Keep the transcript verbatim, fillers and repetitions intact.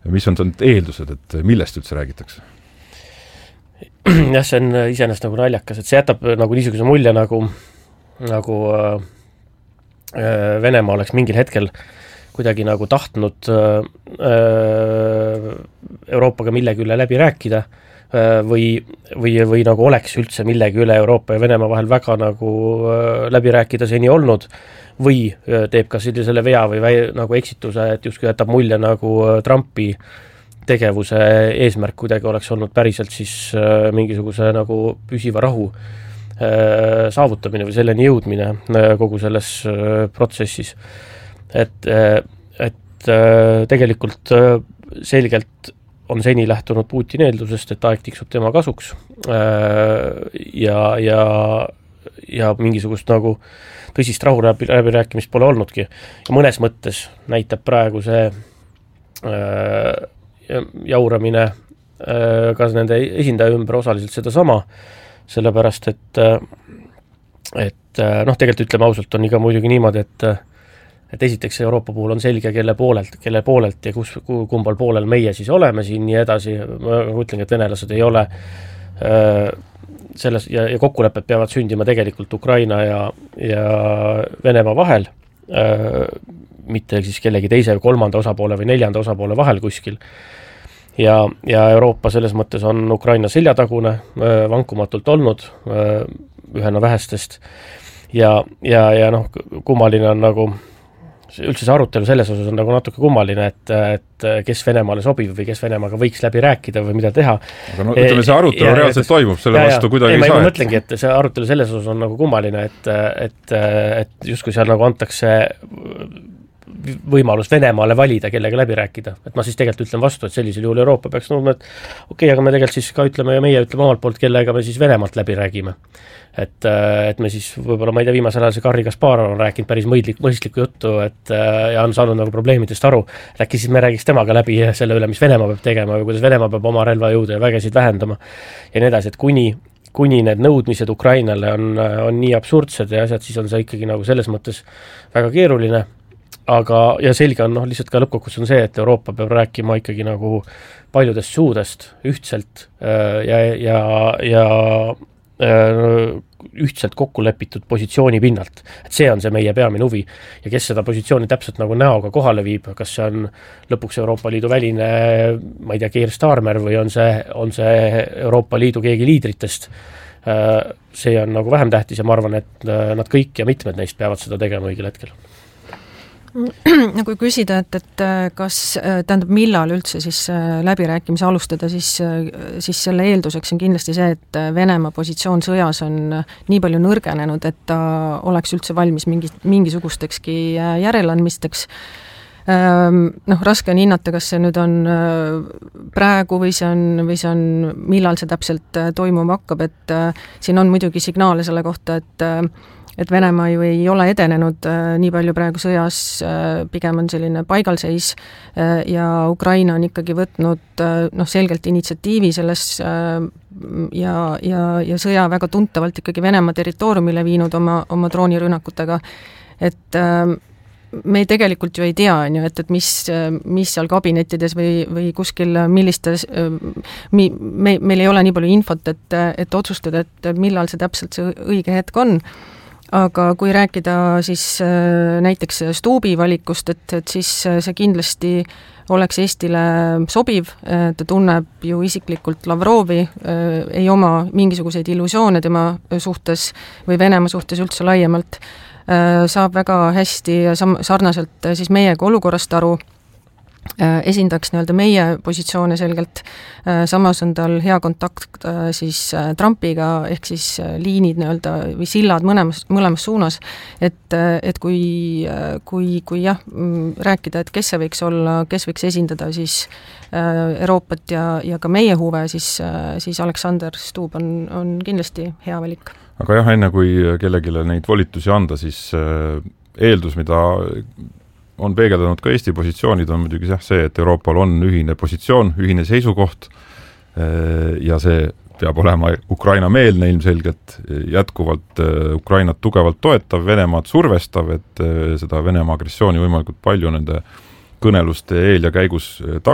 mis on need eeldused, et millest üldse räägitakse? Jah, see on iseenesest nagu naljakas, et see jätab nagu niisuguse mulje nagu, nagu äh, Venemaa oleks mingil hetkel kuidagi nagu tahtnud äh, Euroopaga millegi üle läbi rääkida äh, või, või, või nagu oleks üldse millegi üle Euroopa ja Venemaa vahel väga nagu äh, läbi rääkida seni olnud või äh, teeb ka sellisele vea või väi, nagu eksituse, et justkui jätab mulje nagu äh, Trumpi tegevuse eesmärk kuidagi oleks olnud päriselt siis äh, mingisuguse nagu püsiva rahu äh, saavutamine või selleni jõudmine äh, kogu selles äh, protsessis. Et, äh, et äh, tegelikult äh, selgelt on seni lähtunud Putin eeldusest, et aeg tiksub tema kasuks äh, ja, ja, ja mingisugust nagu tõsist rahu läbi, läbi rääkimist pole olnudki. Ja mõnes mõttes näitab praegu see äh, jauramine ka nende esindaja ümber osaliselt seda sama, sellepärast et et noh, tegelikult ütleme ausalt, on iga muidugi niimoodi, et et esiteks Euroopa puhul on selge, kelle poolelt, kelle poolelt ja kus, kumbal poolel meie siis oleme siin nii edasi, ma ütlengi, et venelased ei ole selles, ja, ja kokkulepped peavad sündima tegelikult Ukraina ja, ja Venemaa vahel, mitte siis kellegi teise, kolmanda osapoole või neljanda osapoole vahel kuskil. Ja, ja Euroopa selles mõttes on Ukraina seljatagune vankumatult olnud ühena vähestest ja, ja, ja noh, kummaline on nagu üldse see arutelu selles osas on nagu natuke kummaline, et, et kes Venemaale sobib või kes Venemaaga võiks läbi rääkida või mida teha. Aga no ütleme, see arutelu ja, reaalselt ja, toimub, selle ja, vastu kuidagi ei, ei saa. Ma et... mõtlengi, et see arutelu selles osas on nagu kummaline, et, et, et justkui seal nagu antakse võimalus Venemaale valida, kellega läbi rääkida. Et ma siis tegelikult ütlen vastu, et sellisel juhul Euroopa peaks nõudma, et okei, okay, aga me tegelikult siis ka ütleme ja meie ütleme omalt poolt, kellega me siis Venemaalt läbi räägime. Et, et me siis võib-olla, ma ei tea, viimasel ajal see Karri Kasparov on rääkinud päris mõistlik, mõistlikku juttu, et ja on saanud nagu probleemidest aru. Et äkki siis me räägiks temaga läbi selle üle, mis Venemaa peab tegema või kuidas Venemaa peab oma relvajõude ja vägesid vähendama ja nii edasi, et kuni kuni need nõudmised Ukrainale on, on nii absurdsed ja asjad, siis on see ikkagi nagu selles mõttes väga keeruline. Aga, ja selge on, noh, lihtsalt ka lõppkokkuvõttes on see, et Euroopa peab rääkima ikkagi nagu paljudest suudest ühtselt ja, ja, ja ühtselt kokku lepitud positsiooni pinnalt. Et see on see meie peamine huvi. Ja kes seda positsiooni täpselt nagu näoga kohale viib, kas see on lõpuks Euroopa Liidu väline, ma ei tea, Keir Starmer või on see, on see Euroopa Liidu keegi liidritest, see on nagu vähem tähtis ja ma arvan, et nad kõik ja mitmed neist peavad seda tegema õigel hetkel. Nagu küsida, et, et kas, tähendab, millal üldse siis läbirääkimise alustada, siis, siis selle eelduseks on kindlasti see, et Venemaa positsioon sõjas on nii palju nõrgenenud, et ta oleks üldse valmis mingi, mingisugustekski järeleandmisteks. Noh, raske on hinnata, kas see nüüd on praegu või see on, või see on, millal see täpselt toimuma hakkab, et siin on muidugi signaale selle kohta, et et Venemaa ju ei ole edenenud äh, nii palju praegu sõjas, äh, pigem on selline paigalseis äh, ja Ukraina on ikkagi võtnud äh, noh, selgelt initsiatiivi selles äh, ja, ja, ja sõja väga tuntavalt ikkagi Venemaa territooriumile viinud oma, oma droonirünnakutega, et äh, me tegelikult ju ei tea, et, et mis, mis seal kabinettides või, või kuskil millistes, mi, me, meil ei ole nii palju infot, et, et otsustada, et millal see täpselt see õige hetk on. Aga kui rääkida siis näiteks Stuubi valikust, et, et siis see kindlasti oleks Eestile sobiv, ta tunneb ju isiklikult Lavrovi, ei oma mingisuguseid illusioone tema suhtes või Venemaa suhtes üldse laiemalt, saab väga hästi sarnaselt siis meiega olukorrast aru, esindaks nii-öelda meie positsioone selgelt, samas on tal hea kontakt siis Trumpiga, ehk siis liinid nii-öelda või sillad mõlemas, mõlemas suunas, et, et kui, kui, kui jah, rääkida, et kes see võiks olla, kes võiks esindada siis Euroopat ja, ja ka meie huve, siis, siis Alexander Stubb on, on kindlasti hea valik. Aga jah, enne kui kellegile neid volitusi anda, siis eeldus, mida on peegeldanud ka Eesti positsioonid, on muidugi see, et Euroopal on ühine positsioon, ühine seisukoht ja see peab olema Ukraina-meelne ilmselgelt, jätkuvalt Ukrainat tugevalt toetav, Venemaad survestav, et seda Venemaa agressiooni võimalikult palju nende kõneluste eel ja käigus